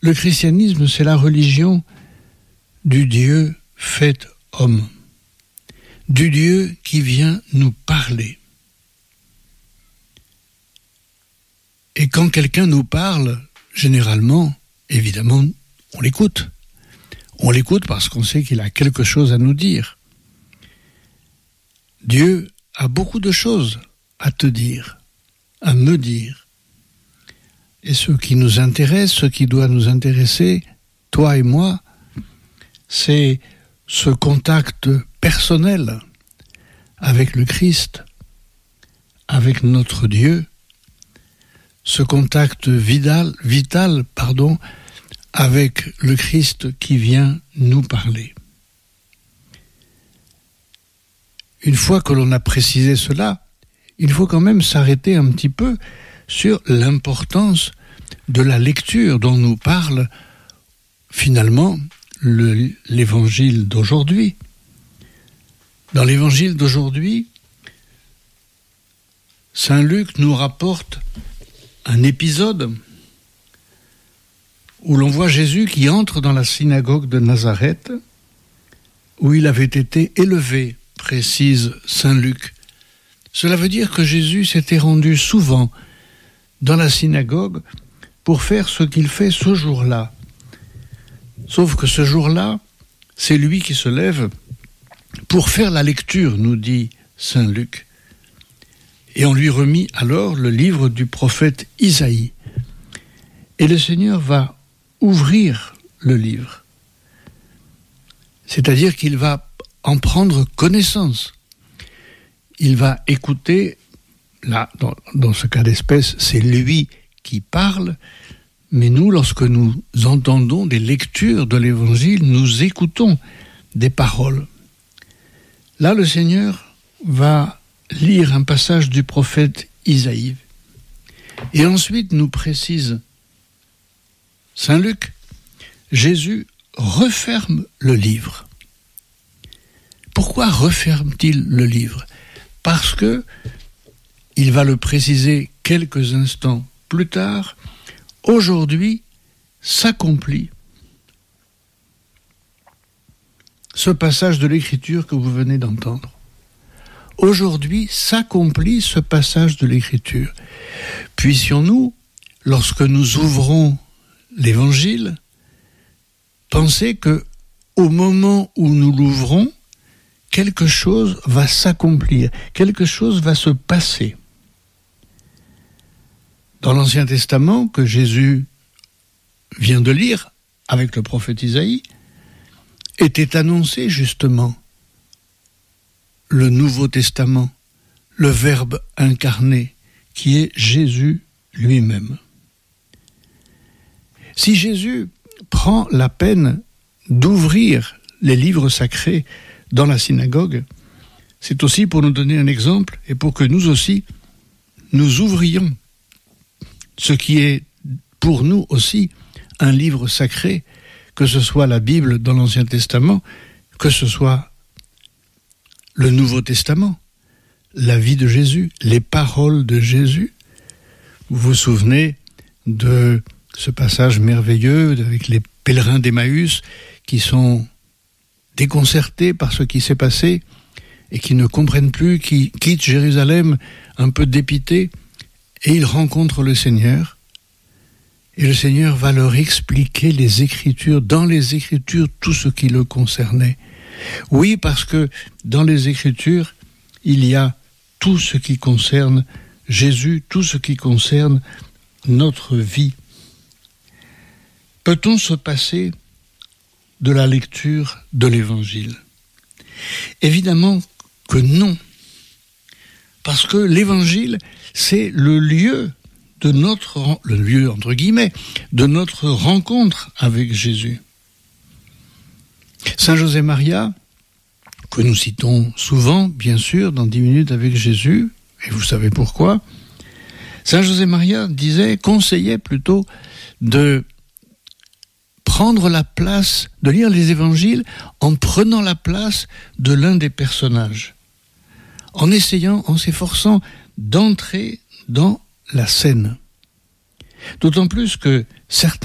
Le christianisme, c'est la religion du Dieu fait homme, du Dieu qui vient nous parler. Et quand quelqu'un nous parle, généralement, évidemment, on l'écoute. On l'écoute parce qu'on sait qu'il a quelque chose à nous dire. Dieu a beaucoup de choses à te dire, à me dire. Et ce qui nous intéresse, ce qui doit nous intéresser, toi et moi, c'est ce contact personnel avec le Christ, avec notre Dieu, ce contact vital, avec le Christ qui vient nous parler. Une fois que l'on a précisé cela, il faut quand même s'arrêter un petit peu sur l'importance de la lecture dont nous parle finalement l'évangile d'aujourd'hui. Dans l'évangile d'aujourd'hui, saint Luc nous rapporte un épisode où l'on voit Jésus qui entre dans la synagogue de Nazareth, où il avait été élevé, précise saint Luc. Cela veut dire que Jésus s'était rendu souvent dans la synagogue pour faire ce qu'il fait ce jour-là. Sauf que ce jour-là, c'est lui qui se lève pour faire la lecture, nous dit saint Luc. Et on lui remit alors le livre du prophète Isaïe. Et le Seigneur va ouvrir le livre. C'est-à-dire qu'il va en prendre connaissance. Il va écouter, là, dans ce cas d'espèce, c'est lui qui parle, mais nous, lorsque nous entendons des lectures de l'Évangile, nous écoutons des paroles. Là, le Seigneur va lire un passage du prophète Isaïe. Et ensuite, nous précise saint Luc, Jésus referme le livre. Pourquoi referme-t-il le livre ? Parce que, il va le préciser quelques instants plus tard, aujourd'hui s'accomplit ce passage de l'Écriture que vous venez d'entendre. Aujourd'hui s'accomplit ce passage de l'Écriture. Puissions-nous, lorsque nous ouvrons l'Évangile, penser que au moment où nous l'ouvrons, quelque chose va s'accomplir, quelque chose va se passer. Dans l'Ancien Testament, que Jésus vient de lire avec le prophète Isaïe, était annoncé justement le Nouveau Testament, le Verbe incarné, qui est Jésus lui-même. Si Jésus prend la peine d'ouvrir les livres sacrés dans la synagogue, c'est aussi pour nous donner un exemple et pour que nous aussi, nous ouvrions ce qui est pour nous aussi un livre sacré, que ce soit la Bible dans l'Ancien Testament, que ce soit le Nouveau Testament, la vie de Jésus, les paroles de Jésus. Vous vous souvenez de ce passage merveilleux avec les pèlerins d'Emmaüs qui sont déconcertés par ce qui s'est passé et qui ne comprennent plus, qui quittent Jérusalem un peu dépités, et ils rencontrent le Seigneur. Et le Seigneur va leur expliquer les Écritures, dans les Écritures, tout ce qui le concernait. Oui, parce que dans les Écritures, il y a tout ce qui concerne Jésus, tout ce qui concerne notre vie. Peut-on se passer de la lecture de l'Évangile ? Évidemment que non. Parce que l'Évangile, c'est le lieu de notre, le lieu entre guillemets, de notre rencontre avec Jésus. Saint José Maria, que nous citons souvent, bien sûr, dans 10 minutes avec Jésus, et vous savez pourquoi, Saint José Maria conseillait plutôt de prendre la place, de lire les évangiles en prenant la place de l'un des personnages, en s'efforçant d'entrer dans la scène. D'autant plus que certains